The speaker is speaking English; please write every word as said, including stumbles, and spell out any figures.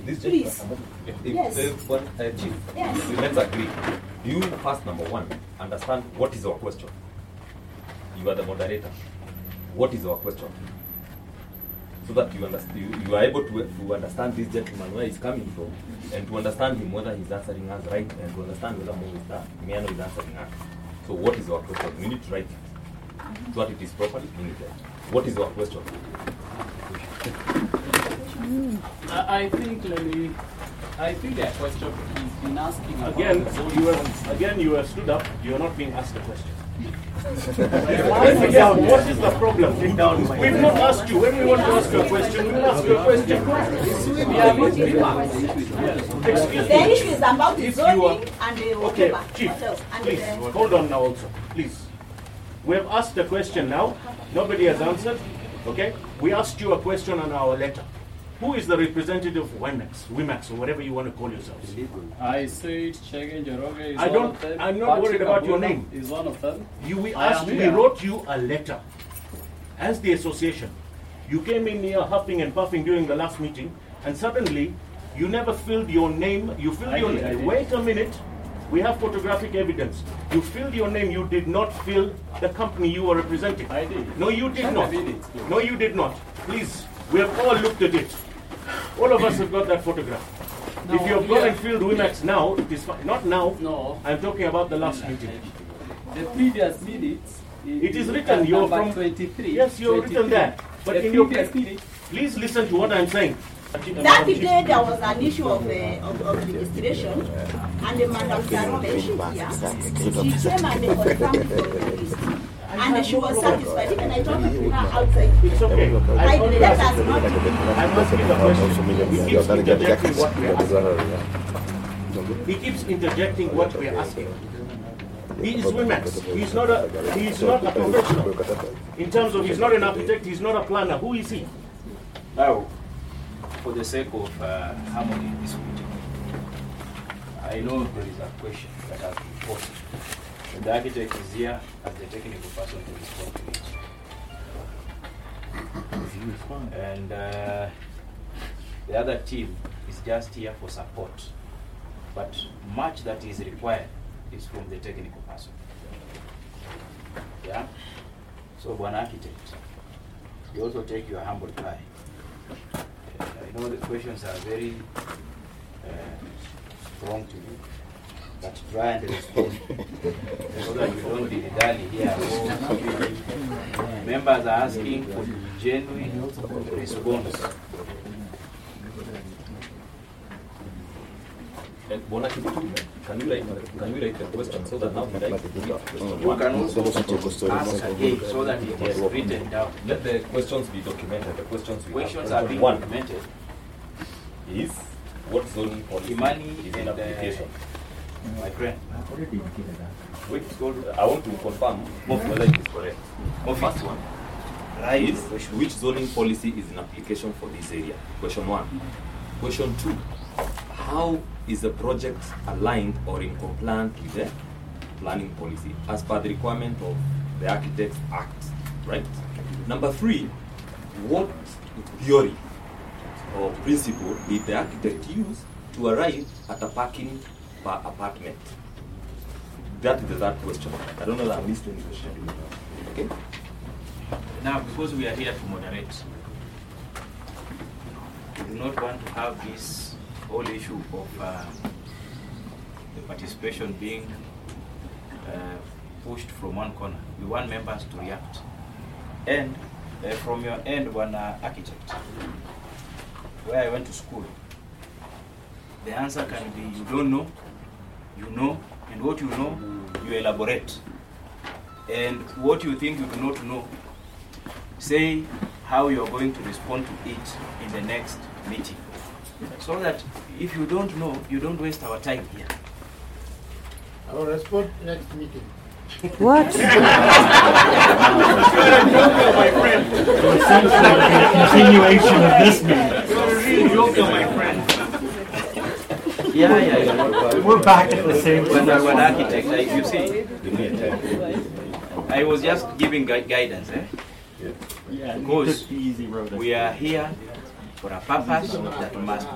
this Please. If, if, Yes. if, what, uh, Chief, Yes. let's agree. Do you first, number one, understand what is our question? You are the moderator. What is our question? So that you understand, you, you are able to, to understand this gentleman where he's coming from, and to understand him whether he's answering us right, and to understand whether Miano is answering us. So what is our question? We need to write it. So that it is properly indicated. What is our question? I, I think, let me, I think that question he's been asking Again, about you were, again, you have stood up. You are not being asked a question. Again, what is the problem? We've not asked you. When we want to ask you a question, we will ask you a question. Excuse The me. issue is about the If you are- zoning and the Okay, whatever. Chief, What else? And please, the- hold on now also, please. We have asked a question now. Nobody has answered. Okay? We asked you a question on our letter. Who is the representative of WIMAX, WIMAX, or whatever you want to call yourselves? I said Chege Njoroge is I one don't- of them. I'm not Patrick worried about your Abona name. Is one of them. You, we I asked, am we here. wrote you a letter. As the association, you came in here huffing and puffing during the last meeting, and suddenly you never filled your name. You filled I your did, I name. did. Wait a minute. We have photographic evidence. You filled your name. You did not fill the company you were representing. I did. No, you did Check not. the minutes, please. No, you did not. Please, we have all looked at it. All of us have got that photograph. No, if you have gone yeah. and filled WIMAX now, it is fine. Not now. No. I'm talking about the last meeting. The previous minutes. It is written. You're number from twenty-three. Yes, you're written there. But the in your previous pre- minutes. please listen to what I'm saying. That day there was an issue of, uh, of, of registration, and the Madam Sarah here, she came and they confirmed for the list. And she was satisfied. Even I talked to her outside. It's okay. I I only let ask- us not. I'm asking a question. He keeps interjecting what we're asking. He keeps interjecting what we're asking. He is WIMAX. He's not a he's not a professional. In terms of he's not an architect, he's not a planner. Who is he? Now, for the sake of uh, harmony in this meeting, I know there is a question that has been posed. And the architect is here as the technical person to respond to it. And uh, the other team is just here for support. But much that is required is from the technical person. Yeah? So, one architect, you also take your humble pie. I know the questions are very uh, strong to you, but try and respond so that you don't be dilly here. Members are asking for genuine response. And Bonaki, can you write, can you write the question so that now we write the question? You can also ask again so that it is written down. Let the questions be documented. The questions we Questions have. are being One documented. is what zoning policy Imani is in and, uh, application. My friend, Wait, I want to confirm whether it is correct. The first one is which zoning policy is in application for this area? Question one. Question two, how is the project aligned or in compliance with the planning policy as per the requirement of the Architects Act, right? Number three, what theory or principle did the architect use to arrive at a parking per apartment? That is the third question. I don't know that I missed any question. Okay? now because we are here to moderate, we do not want to have this whole issue of uh, the participation being uh, pushed from one corner. We want members to react. And uh, from your end, one uh, architect, where I went to school, the answer can be you don't know, you know, and what you know, you elaborate. And what you think you do not know, say how you are going to respond to it in the next meeting. So that if you don't know, you don't waste our time here. I will respond next meeting. What? My friend. Continuation of this meeting. You're a real joker, my friend. Yeah, yeah, yeah. We're back at the same When, place. when architect, like you see, I was just giving gui- guidance, eh? Yeah, Because took the easy road. we are here for a purpose that must